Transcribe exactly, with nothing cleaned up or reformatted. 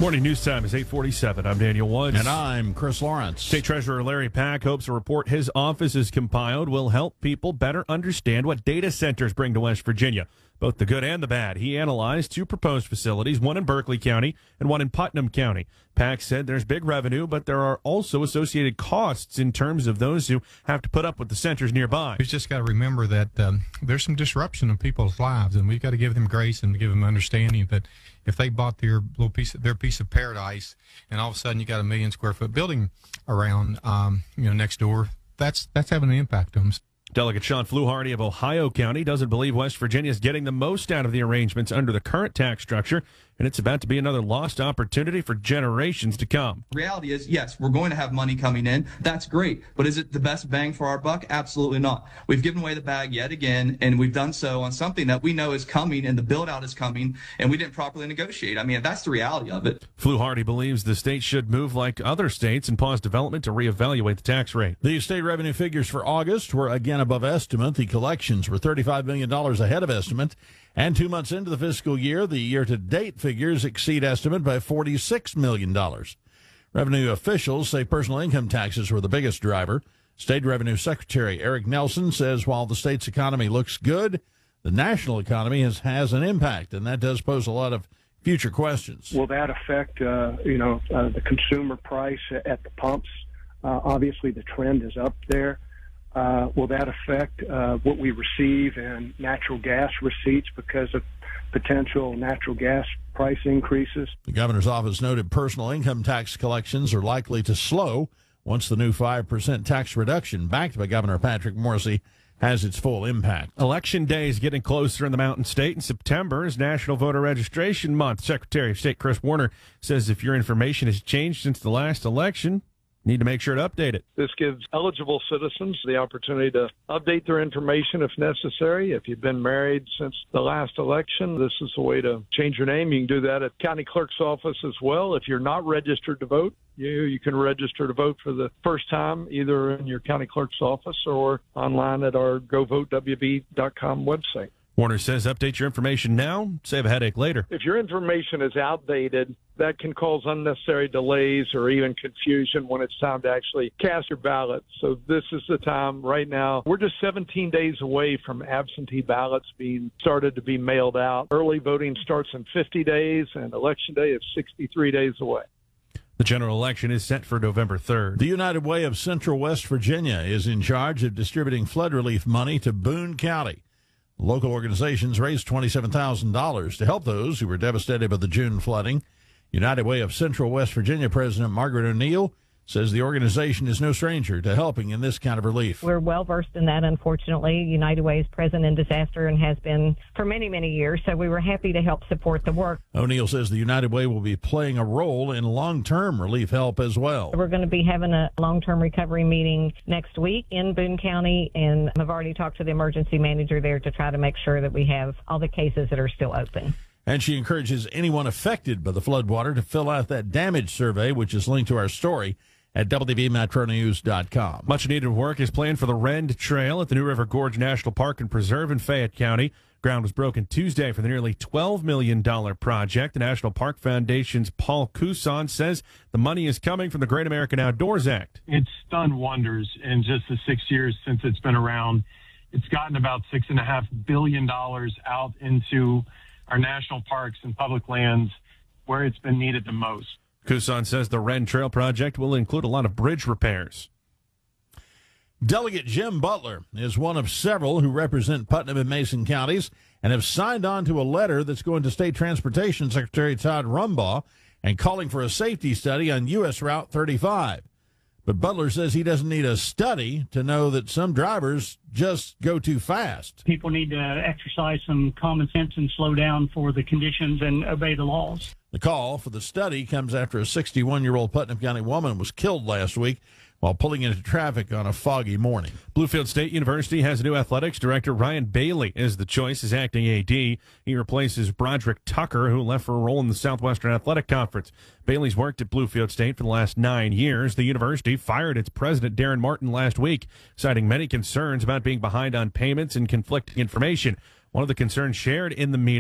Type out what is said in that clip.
Morning news time is eight forty-seven. I'm Daniel Woods. And I'm Chris Lawrence. State Treasurer Larry Pack hopes a report his office has compiled will help people better understand what data centers bring to West Virginia, both the good and the bad. He analyzed two proposed facilities, one in Berkeley County and one in Putnam County. Pack said there's big revenue, but there are also associated costs in terms of those who have to put up with the centers nearby. We've just got to remember that um, there's some disruption in people's lives, and we've got to give them grace and give them understanding that if they bought their little piece of, their piece of paradise, and all of a sudden you got a million square foot building around, um, you know, next door, that's that's having an impact on them. Delegate Sean Fluharty of Ohio County doesn't believe West Virginia is getting the most out of the arrangements under the current tax structure, and it's about to be another lost opportunity for generations to come. The reality is, yes, we're going to have money coming in. That's great. But is it the best bang for our buck? Absolutely not. We've given away the bag yet again, and we've done so on something that we know is coming, and the build-out is coming, and we didn't properly negotiate. I mean, that's the reality of it. Fluharty believes the state should move like other states and pause development to reevaluate the tax rate. The state revenue figures for August were again above estimate. The collections were thirty-five million dollars ahead of estimate. And two months into the fiscal year, the year-to-date figures exceed estimate by forty-six million dollars. Revenue officials say personal income taxes were the biggest driver. State Revenue Secretary Eric Nelson says while the state's economy looks good, the national economy has, has an impact, and that does pose a lot of future questions. Will that affect, uh, you know, uh, the consumer price at the pumps? Uh, obviously, the trend is up there. Uh, will that affect uh, what we receive in natural gas receipts because of potential natural gas price increases? The governor's office noted personal income tax collections are likely to slow once the new five percent tax reduction backed by Governor Patrick Morrisey has its full impact. Election day is getting closer in the Mountain State, and September is National Voter Registration Month. Secretary of State Chris Warner says if your information has changed since the last election, need to make sure to update it. This gives eligible citizens the opportunity to update their information if necessary. If you've been married since the last election, this is a way to change your name. You can do that at county clerk's office as well. If you're not registered to vote, you you can register to vote for the first time either in your county clerk's office or online at our go vote w v dot com website. Warner says update your information now, save a headache later. If your information is outdated, that can cause unnecessary delays or even confusion when it's time to actually cast your ballot. So this is the time right now. We're just seventeen days away from absentee ballots being started to be mailed out. Early voting starts in fifty days, and Election Day is sixty-three days away. The general election is set for November third. The United Way of Central West Virginia is in charge of distributing flood relief money to Boone County. Local organizations raised twenty-seven thousand dollars to help those who were devastated by the June flooding. United Way of Central West Virginia President Margaret O'Neill says the organization is no stranger to helping in this kind of relief. We're well versed in that, unfortunately. United Way is present in disaster and has been for many, many years, so we were happy to help support the work. O'Neill says the United Way will be playing a role in long-term relief help as well. We're going to be having a long-term recovery meeting next week in Boone County, and I've already talked to the emergency manager there to try to make sure that we have all the cases that are still open. And she encourages anyone affected by the floodwater to fill out that damage survey, which is linked to our story at w v metro news dot com. Much needed work is planned for the Rend Trail at the New River Gorge National Park and Preserve in Fayette County. Ground was broken Tuesday for the nearly twelve million dollars project. The National Park Foundation's Paul Couson says the money is coming from the Great American Outdoors Act. It's done wonders in just the six years since it's been around. It's gotten about six and a half billion dollars out into our national parks and public lands where it's been needed the most. Couson says the Rend Trail project will include a lot of bridge repairs. Delegate Jim Butler is one of several who represent Putnam and Mason counties and have signed on to a letter that's going to State Transportation Secretary Todd Rumbaugh and calling for a safety study on U S Route thirty-five. But Butler says he doesn't need a study to know that some drivers just go too fast. People need to exercise some common sense and slow down for the conditions and obey the laws. The call for the study comes after a sixty-one-year-old Putnam County woman was killed last week while pulling into traffic on a foggy morning. Bluefield State University has a new athletics director. Ryan Bailey is the choice as acting A D. He replaces Broderick Tucker, who left for a role in the Southwestern Athletic Conference. Bailey's worked at Bluefield State for the last nine years. The university fired its president, Darren Martin, last week, citing many concerns about being behind on payments and conflicting information. One of the concerns shared in the meeting